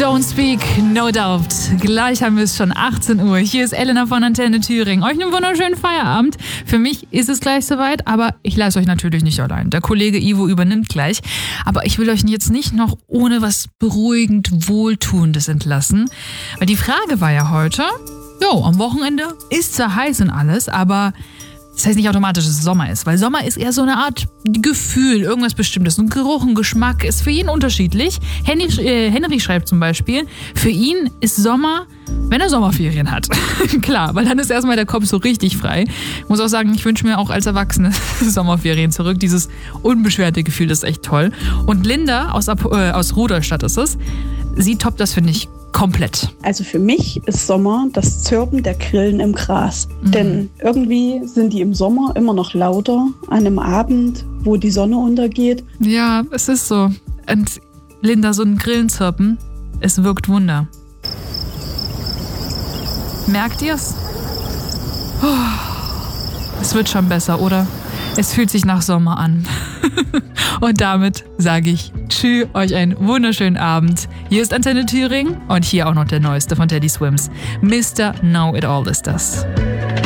Don't speak, no doubt. Gleich haben wir es schon, 18 Uhr. Hier ist Elena von Antenne Thüringen. Euch einen wunderschönen Feierabend. Für mich ist es gleich soweit, aber ich lasse euch natürlich nicht allein. Der Kollege Ivo übernimmt gleich. Aber ich will euch jetzt nicht noch ohne was beruhigend Wohltuendes entlassen. Weil die Frage war ja heute, am Wochenende ist zwar heiß und alles, aber das heißt nicht automatisch, dass es Sommer ist, weil Sommer ist eher so eine Art Gefühl, irgendwas Bestimmtes. Ein Geruch, ein Geschmack ist für jeden unterschiedlich. Henry schreibt zum Beispiel, für ihn ist Sommer, wenn er Sommerferien hat. Klar, weil dann ist erstmal der Kopf so richtig frei. Ich muss auch sagen, ich wünsche mir auch als Erwachsene Sommerferien zurück. Dieses unbeschwerte Gefühl ist echt toll. Und Linda aus Rudolstadt ist es. Sie toppt das, finde ich, komplett. Also für mich ist Sommer das Zirpen der Grillen im Gras. Denn irgendwie sind die im Sommer immer noch lauter an einem Abend, wo die Sonne untergeht. Ja, es ist so. Und Linda, so ein Grillenzirpen, es wirkt Wunder. Merkt ihr's? Es wird schon besser, oder? Es fühlt sich nach Sommer an. Und damit sage ich tschüss, euch einen wunderschönen Abend. Hier ist Antenne Thüringen und hier auch noch der neueste von Teddy Swims. Mr. Know It All ist das.